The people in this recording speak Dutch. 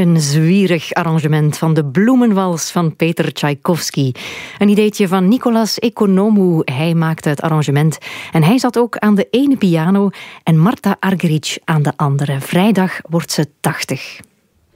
Een zwierig arrangement van de Bloemenwals van Peter Tchaikovsky. Een ideetje van Nicolas Economou. Hij maakte het arrangement. En hij zat ook aan de ene piano en Marta Argerich aan de andere. Vrijdag wordt ze 80.